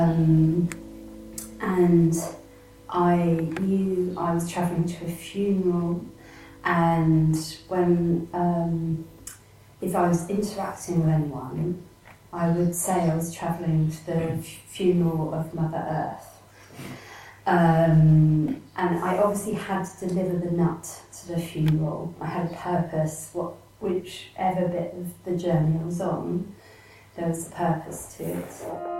And I knew I was travelling to a funeral, and when if I was interacting with anyone, I would say I was travelling to the funeral of Mother Earth. And I obviously had to deliver the nut to the funeral. I had a purpose, whichever bit of the journey I was on, there was a purpose to it.